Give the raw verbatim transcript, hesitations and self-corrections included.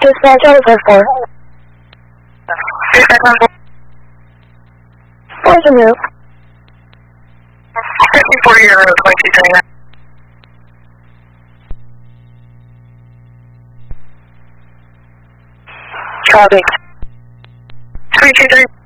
Dispatch over for. Where's the move? fifty-four year road, twenty-two twenty-nine. Copy. three two three.